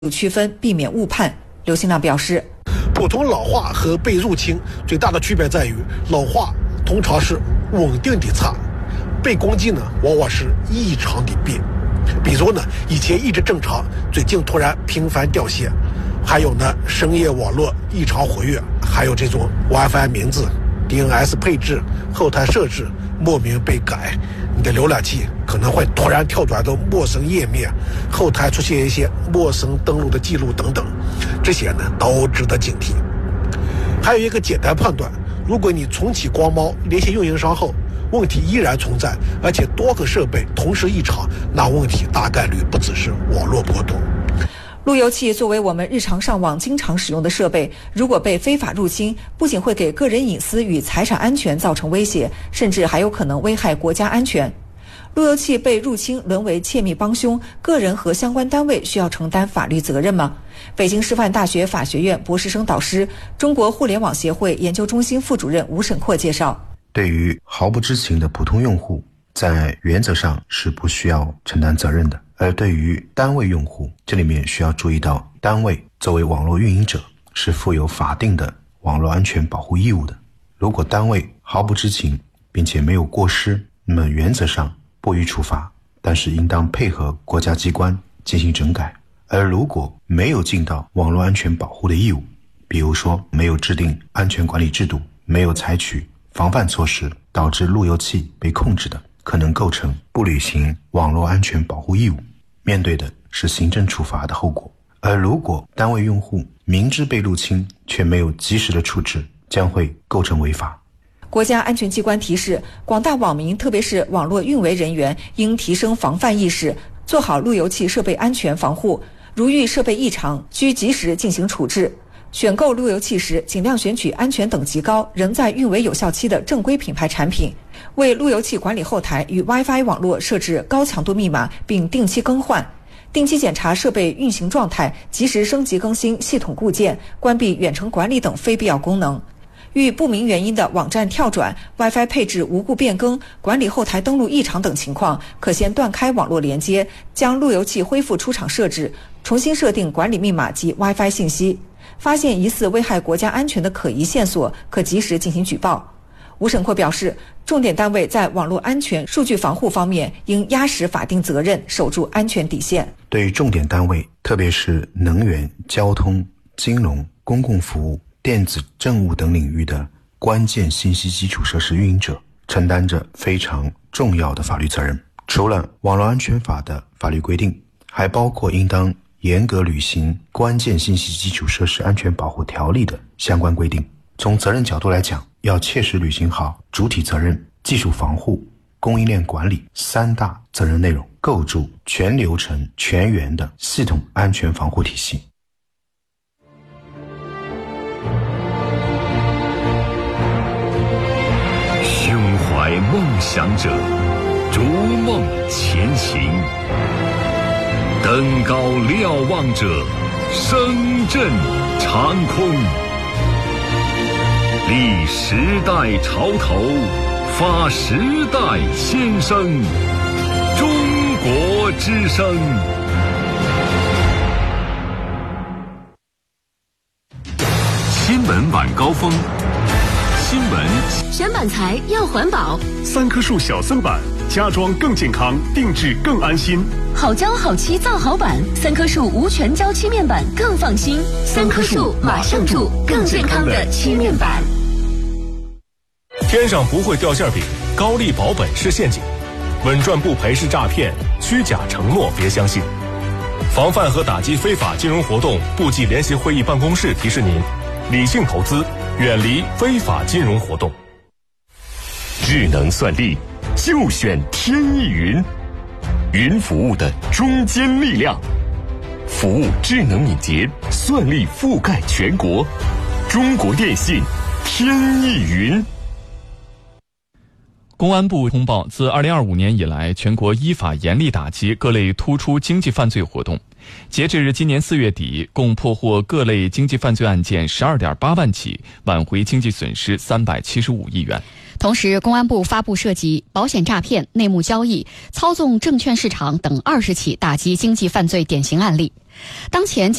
区分，避免误判。刘新亮表示， 普通老化和被入侵最大的区别在于，老化通常是稳定的差，被攻击呢往往是异常的变。比如呢，以前一直正常，最近突然频繁掉线，还有呢，深夜网络异常活跃，还有这种 WiFi 名字、DNS 配置、后台设置莫名被改，你的浏览器可能会突然跳转到陌生页面，后台出现一些陌生登录的记录等等，这些呢都值得警惕。还有一个简单判断，如果你重启光猫联系运营商后，问题依然存在，而且多个设备同时异常，那问题大概率不只是网络波动。 路由器作为我们日常上网经常使用的设备，如果被非法入侵，不仅会给个人隐私与财产安全造成威胁，甚至还有可能危害国家安全。路由器被入侵沦为窃密帮凶，个人和相关单位需要承担法律责任吗？北京师范大学法学院博士生导师、中国互联网协会研究中心副主任吴沈阔介绍， 对于毫不知情的普通用户，在原则上是不需要承担责任的。而对于单位用户，这里面需要注意到，单位作为网络运营者是负有法定的网络安全保护义务的。如果单位毫不知情并且没有过失，那么原则上不予处罚，但是应当配合国家机关进行整改。而如果没有尽到网络安全保护的义务，比如说没有制定安全管理制度，没有采取防范措施，导致路由器被控制的，可能构成不履行网络安全保护义务，面对的是行政处罚的后果。而如果单位用户明知被入侵却没有及时的处置，将会构成违法。 国家安全机关提示，广大网民特别是网络运维人员应提升防范意识，做好路由器设备安全防护，如遇设备异常需及时进行处置。选购路由器时，尽量选取安全等级高、仍在运维有效期的正规品牌产品。为路由器管理后台与 WiFi 网络设置高强度密码，并定期更换。定期检查设备运行状态，及时升级更新系统固件，关闭远程管理等非必要功能。遇不明原因的网站跳转、WiFi 配置无故变更、管理后台登录异常等情况，可先断开网络连接，将路由器恢复出厂设置，重新设定管理密码及 WiFi 信息。发现疑似危害国家安全的可疑线索，可及时进行举报。吴沈阔表示，重点单位在网络安全、数据防护方面应压实法定责任，守住安全底线。 对于重点单位，特别是能源、交通、金融、公共服务、电子政务等领域的关键信息基础设施运营者，承担着非常重要的法律责任。除了网络安全法的法律规定，还包括应当严格履行关键信息基础设施安全保护条例的相关规定。从责任角度来讲，要切实履行好主体责任、技术防护、供应链管理三大责任内容，构筑全流程全员的系统安全防护体系。 胸怀梦想者，逐梦前行；登高瞭望者，声震长空。立时代潮头，发时代先声。中国之声。新闻晚高峰。新闻选板材要环保 ，3棵树小森板，家装更健康，定制更安心。 好胶好漆造好板，3棵树无全胶漆面板更放心。3棵树马上住更健康的漆面板。 天上不会掉馅饼，高利保本是陷阱，稳赚不赔是诈骗，虚假承诺别相信。防范和打击非法金融活动部际联席会议办公室提示您：理性投资，远离非法金融活动。 智能算力就选天翼云，云服务的中坚力量，服务智能敏捷，算力覆盖全国。中国电信天翼云。 公安部通报，自2025年以来，全国依法严厉打击各类突出经济犯罪活动。 截至今年4月底，共破获各类经济犯罪案件12.8万起，挽回经济损失375亿元。 同时，公安部发布涉及保险诈骗、内幕交易、操纵证券市场等20起打击经济犯罪典型案例。当前